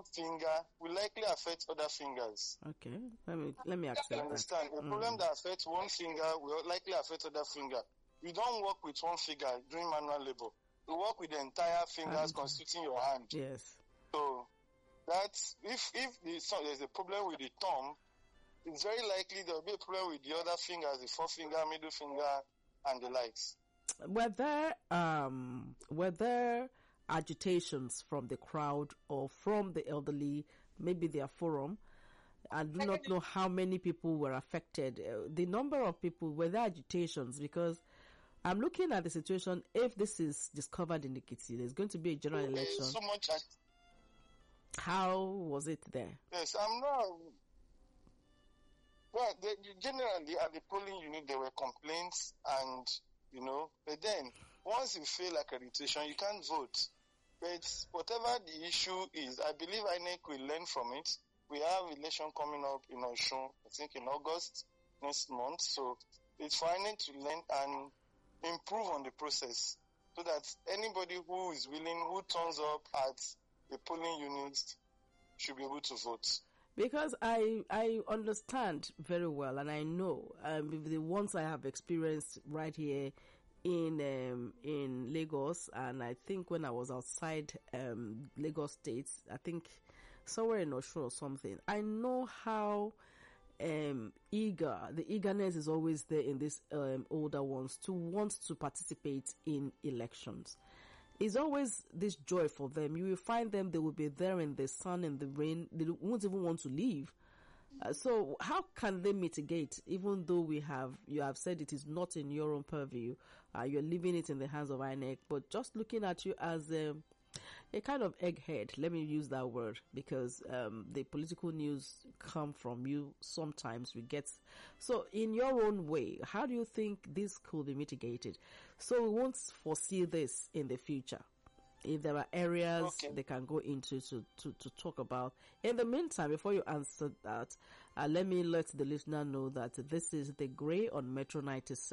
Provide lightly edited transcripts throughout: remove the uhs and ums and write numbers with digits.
one finger will likely affect other fingers. Okay, let me accept that. Understand? A problem that affects one finger will likely affect other finger. You don't work with one finger during manual labor. You work with the entire fingers constituting your hand. Yes. So that's if there's a problem with the thumb, it's very likely there will be a problem with the other fingers, the forefinger, middle finger, and the likes. Were there agitations from the crowd or from the elderly, maybe their forum? I do not know how many people were affected. The number of people, were there agitations? Because I'm looking at the situation. If this is discovered in Ekiti, there's going to be a general election. So much. How was it there? Yes, I'm not. Well, generally at the polling unit there were complaints, and but then once you fail accreditation, you can't vote. But whatever the issue is, I believe INEC will learn from it. We have election coming up in Osun, I think in August next month. So it's for INEC to learn and improve on the process, so that anybody who is willing, who turns up at the polling unit, should be able to vote. Because I understand very well, and I know the ones I have experienced right here in Lagos, and I think when I was outside Lagos State, I think somewhere in Osun or something, I know how the eagerness is always there in these older ones to want to participate in elections. It's always this joy for them. You will find them, they will be there in the sun and the rain. They won't even want to leave. So how can they mitigate, even though you have said it is not in your own purview, you're leaving it in the hands of INEC, but just looking at you as a kind of egghead, let me use that word, because the political news come from you sometimes. So in your own way, how do you think this could be mitigated so we won't foresee this in the future? If there are areas they can go into to talk about. In the meantime, before you answer that, let me let the listener know that this is The Grey on Metro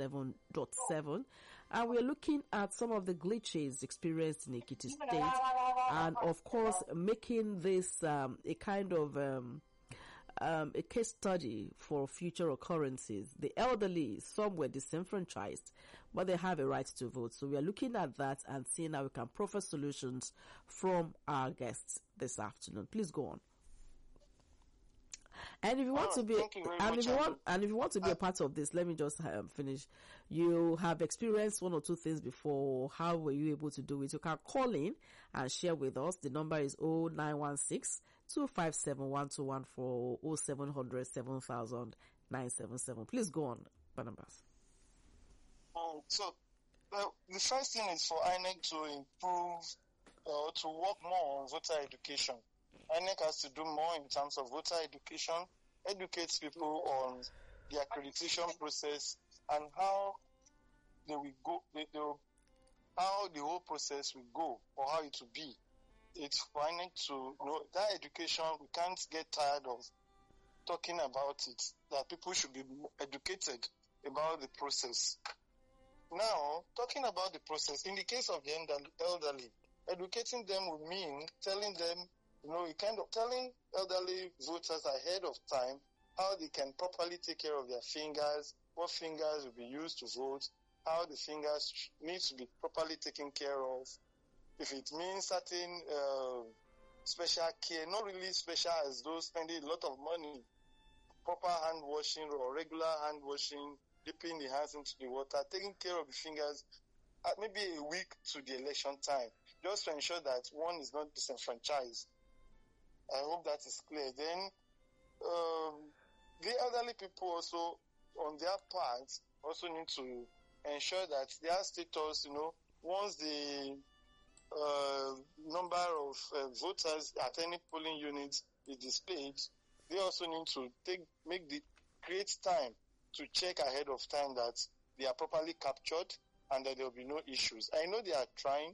97.7, and we're looking at some of the glitches experienced in Ekiti State, and of course making this a kind of a case study for future occurrences. The elderly, some were disenfranchised, but they have a right to vote. So we are looking at that and seeing how we can proffer solutions from our guests this afternoon. Please go on. And if you want to be, if you want to be a part of this, let me just finish. You have experienced one or two things before. How were you able to do it? You can call in and share with us. The number is 0916-257-1214 or 0700-7000-977. Please go on, Barnabas. So the first thing is for INEC to improve or to work more on voter education. INEC has to do more in terms of voter education, educate people on the accreditation process and how they will go, how the whole process will go or how it will be. It's for INEC to know that education. We can't get tired of talking about it, that people should be educated about the process. Now, talking about the process, in the case of the elderly, educating them would mean telling them, telling elderly voters ahead of time how they can properly take care of their fingers, what fingers will be used to vote, how the fingers need to be properly taken care of. If it means certain special care, not really special as those spending a lot of money, proper hand washing or regular hand washing, dipping the hands into the water, taking care of the fingers at maybe a week to the election time, just to ensure that one is not disenfranchised. I hope that is clear. Then the elderly people also, on their part, also need to ensure that their status, once the number of voters at any polling unit is displayed, they also need to create time to check ahead of time that they are properly captured and that there will be no issues. I know they are trying.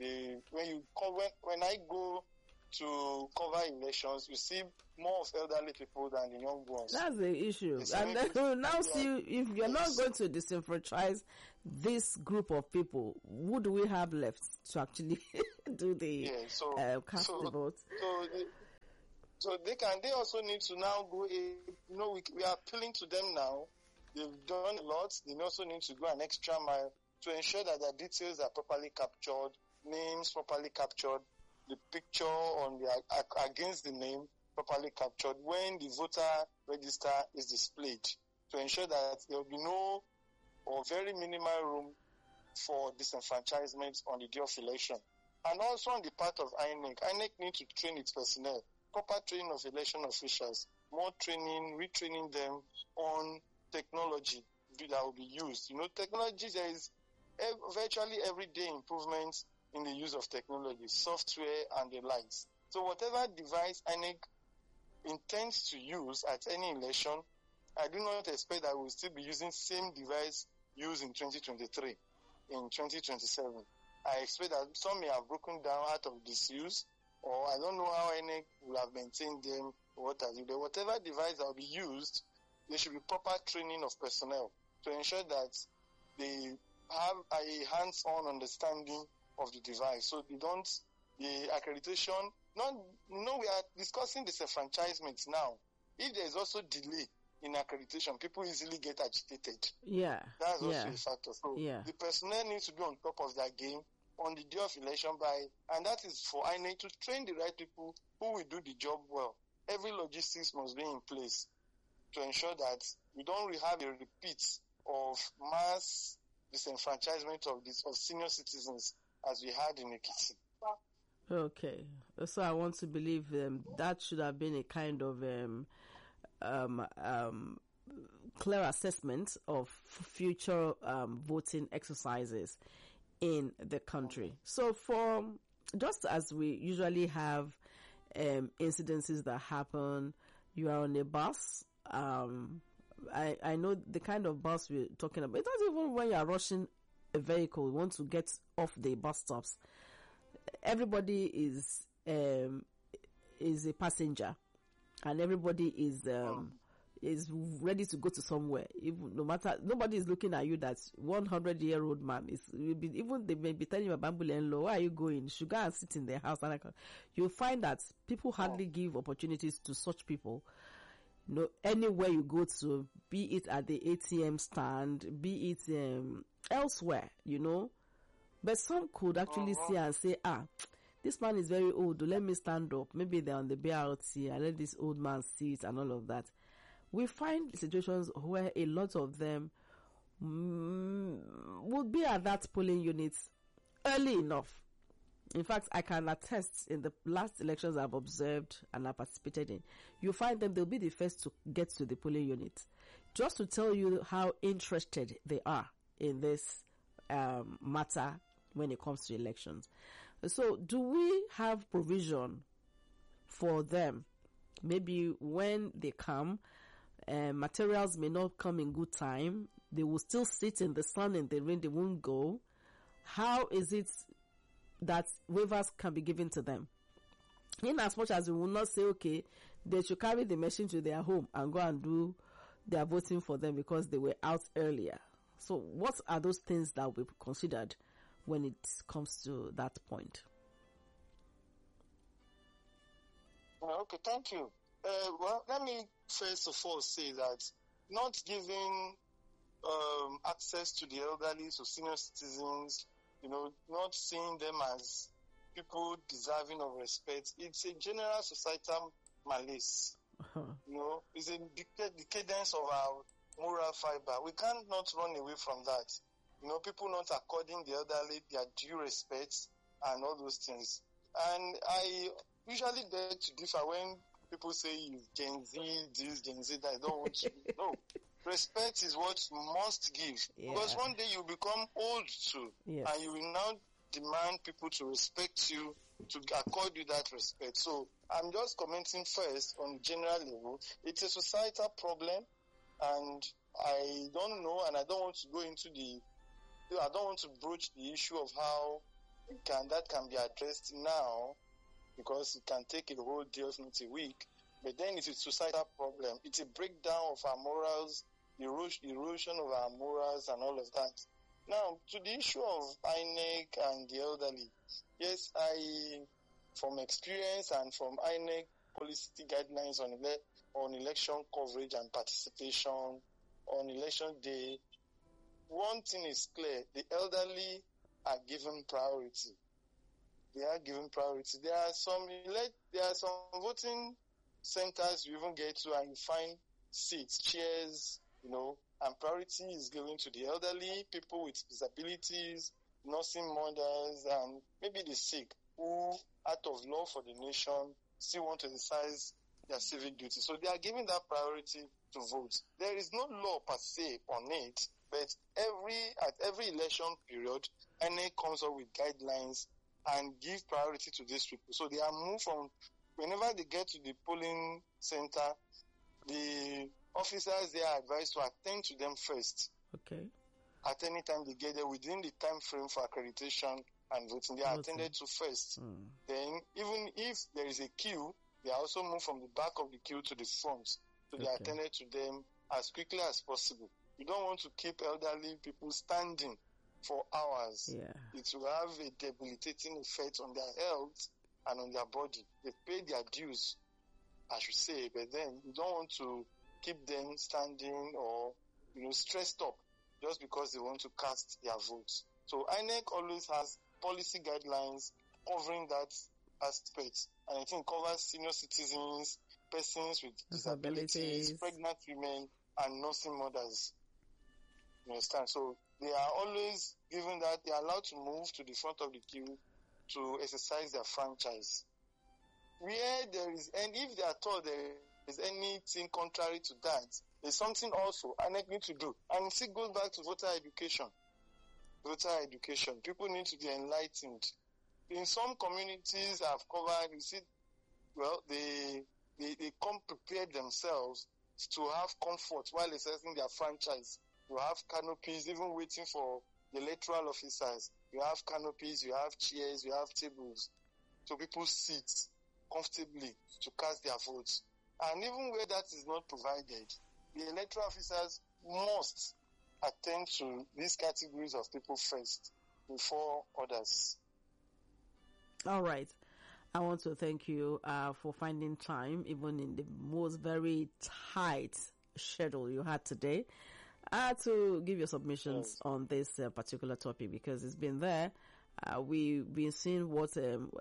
When I go to cover elections, you see more of elderly people than the young ones. That's the issue. And then now see, if you're not going to disenfranchise this group of people, who do we have left to actually do the cast the vote? So they also need to now go, we are appealing to them now. They've done a lot. They also need to go an extra mile to ensure that their details are properly captured, names properly captured, the picture on against the name properly captured when the voter register is displayed, to ensure that there will be no or very minimal room for disenfranchisement on the day of election. And also on the part of INEC needs to train its personnel, proper training of election officials, more training, retraining them on technology that will be used. Technology, there is virtually everyday improvements in the use of technology, software and the likes. So whatever device INEC intends to use at any election, I do not expect that we'll still be using same device used in 2023, in 2027. I expect that some may have broken down out of disuse, or I don't know how INEC will have maintained them, or what have you. But whatever device that will be used, there should be proper training of personnel to ensure that they have a hands-on understanding of the device. So the accreditation, we are discussing disenfranchisement now. If there is also delay in accreditation, people easily get agitated. Yeah. That's also a factor. So the personnel needs to be on top of their game on the day of election and that is for INEC to train the right people who will do the job well. Every logistics must be in place to ensure that we don't have a repeat of mass disenfranchisement of senior citizens as we had in Ekiti. Okay. So I want to believe that should have been a kind of clear assessment of future voting exercises in the country. So just as we usually have incidences that happen, you are on a bus. I know the kind of bus we're talking about. It's not even when you are rushing a vehicle, you want to get off the bus stops. Everybody is a passenger, and everybody is ready to go to somewhere. Even nobody is looking at you. That 100-year-old man they may be telling you about Bambule, where are you going? You should go and sit in their house. And you'll find that people hardly give opportunities to such people. Anywhere you go to, be it at the ATM stand, be it elsewhere, but some could actually see and say, this man is very old, let me stand up. Maybe they're on the BRT, I let this old man sit and all of that. We find situations where a lot of them would be at that polling unit early enough. In fact, I can attest in the last elections I've observed and I participated in, you find them, they'll be the first to get to the polling unit. Just to tell you how interested they are in this matter when it comes to elections. So do we have provision for them? Maybe when they come, materials may not come in good time. They will still sit in the sun and the rain. They won't go. How is it that waivers can be given to them? In as much as we will not say, okay, they should carry the machine to their home and go and do their voting for them because they were out earlier. So what are those things that will be considered when it comes to that point? Okay, thank you. Well, let me first of all say that not giving access to the elderly, so senior citizens, not seeing them as people deserving of respect, it's a general societal malaise. It's a decadence of our moral fiber. We can't not run away from that. People not according the elderly their due respect and all those things. And I usually beg to differ when people say Gen Z, this, Gen Z, that I don't want to. No. Respect is what you must give. Yeah. Because one day you become old too. Yes. And you will now demand people to respect you, to accord you that respect. So I'm just commenting first on general level. It's a societal problem, and I don't know, and I don't want to go into I don't want to broach the issue of how that can be addressed now, because it can take a whole day, if not a week. But then it's a societal problem. It's a breakdown of our morals, erosion of our morals and all of that. Now, to the issue of INEC and the elderly, yes, from experience and from INEC policy guidelines on election coverage and participation on election day, one thing is clear: the elderly are given priority. They are given priority. There are some voting centers you even get to and you find seats, chairs, and priority is given to the elderly, people with disabilities, nursing mothers, and maybe the sick who, out of love for the nation, still want to exercise their civic duty. So they are given that priority to vote. There is no law per se on it, but at every election period, INEC comes up with guidelines and give priority to these people. So they are moved from, whenever they get to the polling center, the officers they are advised to attend to them first. Okay. At any time they get there within the time frame for accreditation and voting, they are attended to first. Then, even if there is a queue, they are also moved from the back of the queue to the front. So they are attended to them as quickly as possible. You don't want to keep elderly people standing for hours. Yeah. It will have a debilitating effect on their health and on their body. They pay their dues, I should say, but then you don't want to keep them standing or, stressed up just because they want to cast their votes. So INEC always has policy guidelines covering that aspect. And I think it covers senior citizens, persons with disabilities, pregnant women, and nursing mothers. You understand? So they are always given that they are allowed to move to the front of the queue to exercise their franchise. Where there is, and if they are told there is anything contrary to that, there's something also INEC need to do. And it still goes back to voter education. Voter education. People need to be enlightened. In some communities I've covered, you see, they come prepared themselves to have comfort while exercising their franchise. You have canopies, even waiting for the electoral officers. You have canopies, you have chairs, you have tables. So people sit comfortably to cast their votes. And even where that is not provided, the electoral officers must attend to these categories of people first before others. All right. I want to thank you for finding time, even in the most very tight schedule you had today, to give your submissions on this particular topic, because it's been there. We've been seeing what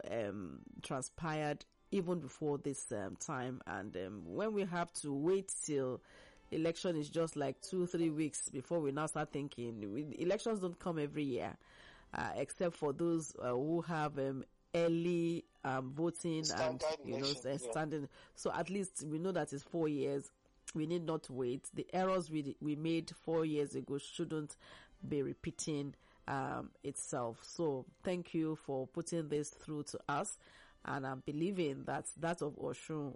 transpired even before this time, and when we have to wait till election is just like 2-3 weeks before we now start thinking. Elections don't come every year, except for those who have early voting and standing. So at least we know that it's 4 years. We need not wait. The errors we made 4 years ago shouldn't be repeating itself. So thank you for putting this through to us, and I'm believing that of Osun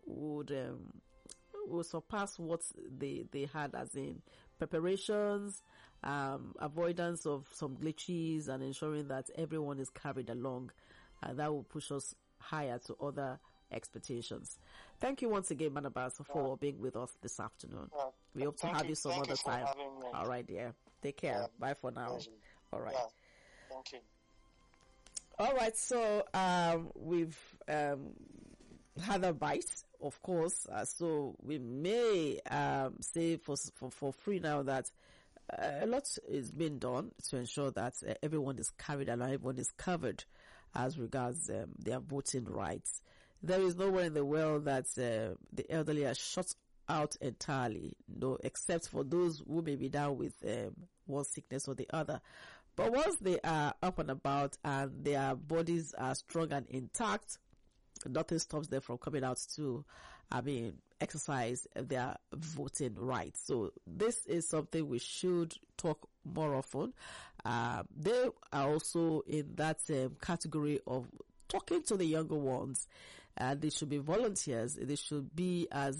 will surpass what they had, as in preparations, avoidance of some glitches, and ensuring that everyone is carried along. That will push us higher to other expectations. Thank you once again, Barnabas, for being with us this afternoon. We hope to have you some other time. All right, dear. Take care. Bye for now. All right. Thank you. All right, so we've had a bite, of course. So we may say for free now that a lot is being done to ensure that everyone is carried along, everyone is covered as regards their voting rights. There is nowhere in the world that the elderly are shut out entirely, except for those who may be down with one sickness or the other. But once they are up and about and their bodies are strong and intact, nothing stops them from coming out to, exercise their voting rights. So this is something we should talk more often. They are also in that category of talking to the younger ones. They should be volunteers. They should be as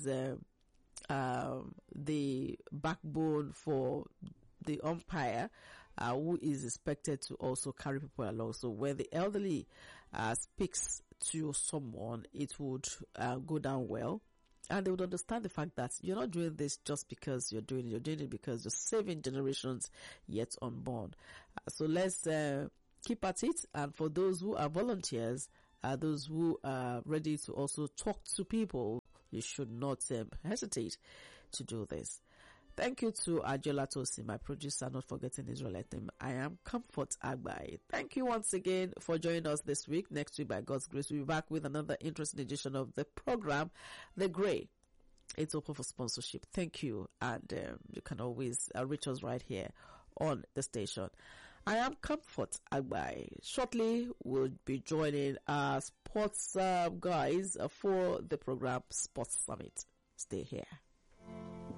the backbone for the umpire, who is expected to also carry people along. So when the elderly speaks to someone, it would go down well. And they would understand the fact that you're not doing this just because you're doing it because you're saving generations yet unborn. So let's keep at it. And for those who are volunteers, those who are ready to also talk to people, you should not hesitate to do this. Thank you to Ajola Tosi, my producer, not forgetting Israelite name. I am Comfort Agbai. Thank you once again for joining us this week. Next week, by God's grace, we'll be back with another interesting edition of the program, The Gray. It's open for sponsorship. Thank you. And you can always reach us right here on the station. I am Comfort Agbai. Shortly, we'll be joining our sports guys for the program Sports Summit. Stay here.